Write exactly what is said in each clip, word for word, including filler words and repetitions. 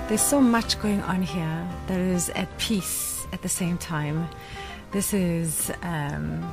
There's so much going on here that is at peace at the same time. This is um,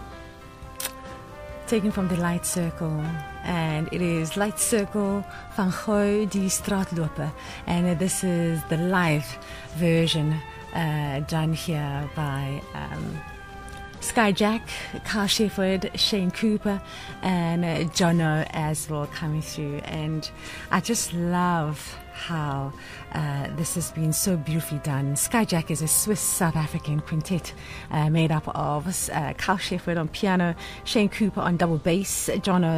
taken from the Light Circle, and it is Light Circle van Gogh die Straatloper, and this is the live version uh, done here by um, Skyjack, Carl Shepherd, Shane Cooper, and uh, Jono as well coming through. And I just love how uh, this has been so beautifully done. Skyjack is a Swiss-South African quintet uh, made up of uh, Carl Shepherd on piano, Shane Cooper on double bass, Jono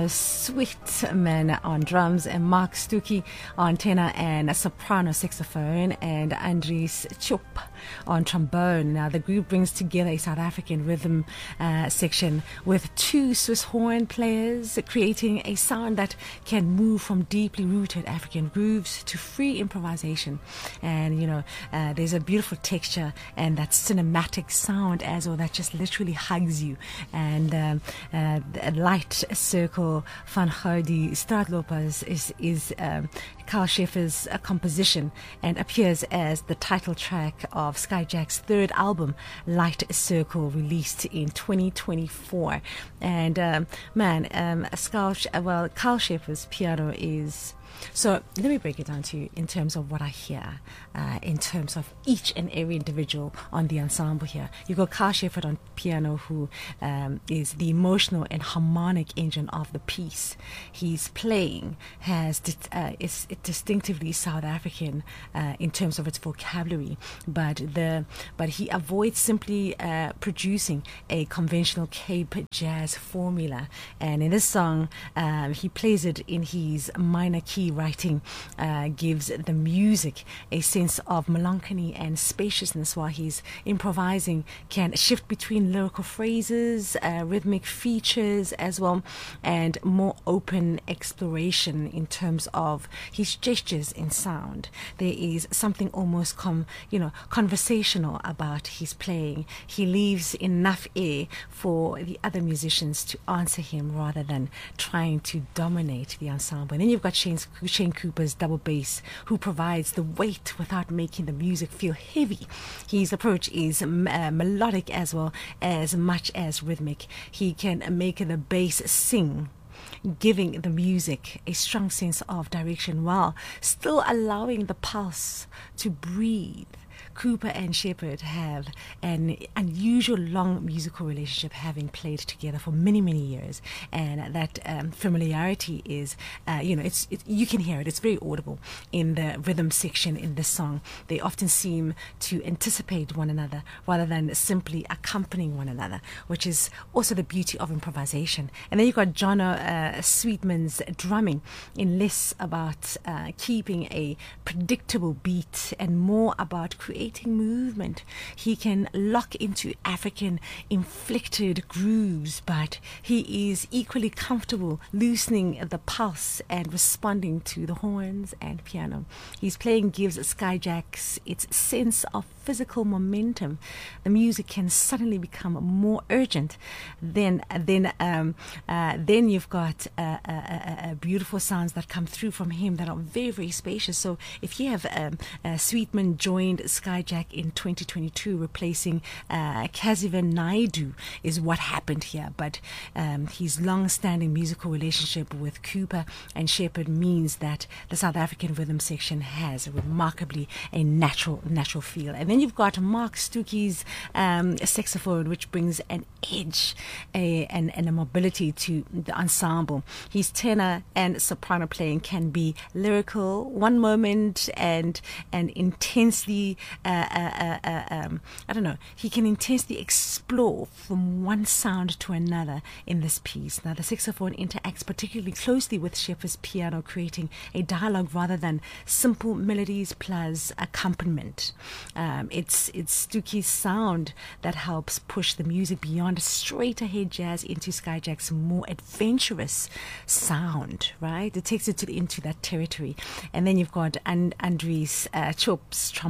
Sweetman on drums, and Mark Stuckey on tenor and soprano saxophone, and Andries Chop on trombone. Now the group brings together a South African rhythm uh, section with two Swiss horn players, creating a sound that can move from deeply rooted African grooves to free improvisation. And you know, uh, there's a beautiful texture and that cinematic sound as well that just literally hugs you. And um, uh, the Light Circle van Gogh die Straatlopers is, is um, Carl Shepherd's uh, composition, and appears as the title track of Skyjack's third album, Light Circle, released in twenty twenty-four. And um, man, um, Carl, well, Carl Shepherd's piano is... So let me break it down to you in terms of what I hear, uh, in terms of each and every individual on the ensemble here. You've got Carl Shepherd on piano, who um, is the emotional and harmonic engine of the piece. His playing has uh, is distinctively South African uh, in terms of its vocabulary, but the but he avoids simply uh, producing a conventional Cape jazz formula. And in this song, um, he plays it in his minor key. Writing uh, gives the music a sense of melancholy and spaciousness, while he's improvising can shift between lyrical phrases, uh, rhythmic features as well, and more open exploration in terms of his gestures in sound. There is something almost com, you know, conversational about his playing. He leaves enough air for the other musicians to answer him rather than trying to dominate the ensemble. And then you've got Shane's Shane Cooper's double bass, who provides the weight without making the music feel heavy. His approach is uh, melodic as well as much as rhythmic. He can make the bass sing, giving the music a strong sense of direction while still allowing the pulse to breathe. Cooper and Shepherd have an unusual long musical relationship, having played together for many, many years, and that um, familiarity is, uh, you know, it's it, you can hear it. It's very audible in the rhythm section in this song. They often seem to anticipate one another rather than simply accompanying one another, which is also the beauty of improvisation. And then you've got Jono uh, Sweetman's drumming, in less about uh, keeping a predictable beat and more about creating movement. He can lock into African inflected grooves, but he is equally comfortable loosening the pulse and responding to the horns and piano. His playing gives Skyjack's its sense of physical momentum. The music can suddenly become more urgent. Then, then, um, uh, then you've got uh, uh, uh, beautiful sounds that come through from him that are very, very spacious. So if you have um, uh, Sweetman joined Skyjack in twenty twenty-two, replacing uh, Kazivan Naidu, is what happened here. But um, his long-standing musical relationship with Cooper and Shepherd means that the South African rhythm section has remarkably a natural, natural feel. And then you've got Mark Stuckey's um, saxophone, which brings an edge a, and, and a mobility to the ensemble. His tenor and soprano playing can be lyrical one moment and and intensely uh, uh, uh, um, I don't know, he can intensely explore from one sound to another in this piece. Now the saxophone interacts particularly closely with Shepherd's piano, creating a dialogue rather than simple melodies plus accompaniment. Um, it's it's Stuckey's sound that helps push the music beyond straight ahead jazz into Skyjack's more adventurous sound, right? It takes it to, into that territory. And then you've got and Andries uh, Chop's trombone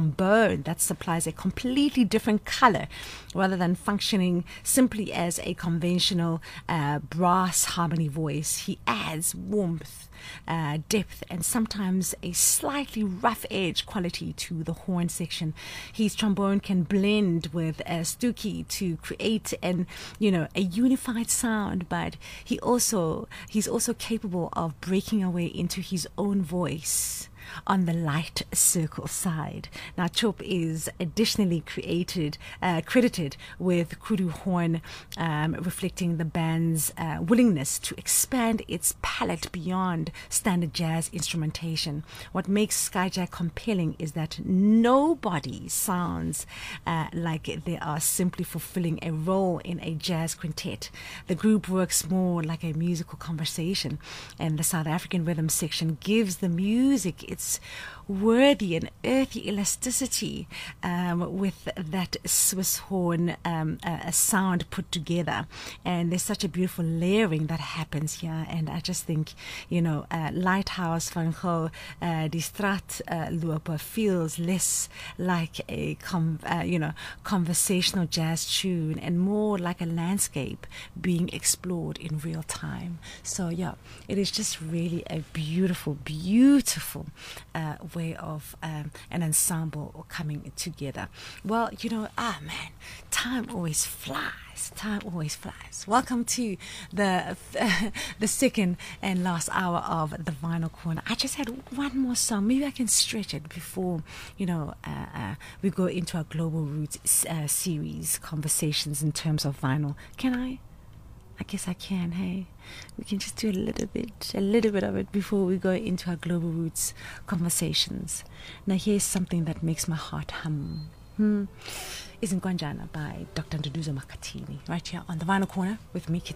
trombone that supplies a completely different color rather than functioning simply as a conventional uh, brass harmony voice. He adds warmth, uh, depth, and sometimes a slightly rough edge quality to the horn section. His trombone can blend with a Stuki to create an, you know, a unified sound, but he also he's also capable of breaking away into his own voice on the light circle side. Now, Chop is additionally created, uh, credited with kudu horn, um, reflecting the band's uh, willingness to expand its palette beyond standard jazz instrumentation. What makes Skyjack compelling is that nobody sounds uh, like they are simply fulfilling a role in a jazz quintet. The group works more like a musical conversation, and the South African rhythm section gives the music its worthy and earthy elasticity um, with that Swiss horn um, uh, sound put together. And there's such a beautiful layering that happens here. And I just think, you know, uh, Lighthouse van Gogh, uh, Die Straat uh, Loper feels less like a, com- uh, you know, conversational jazz tune and more like a landscape being explored in real time. So, yeah, it is just really a beautiful, beautiful Uh, way of um, an ensemble coming together. Well, you know, ah man, time always flies. Time always flies. Welcome to the uh, the second and last hour of the Vinyl Corner. I just had one more song. Maybe I can stretch it before, you know, uh, uh, we go into our Global Roots uh, series conversations in terms of vinyl. Can I? I guess I can, hey. We can just do a little bit, a little bit of it before we go into our Global Roots conversations. Now here's something that makes my heart hum. Hmm. Is Nkwanjana by Doctor Nduduzo Makatini, right here on the Vinyl Corner with me, Kit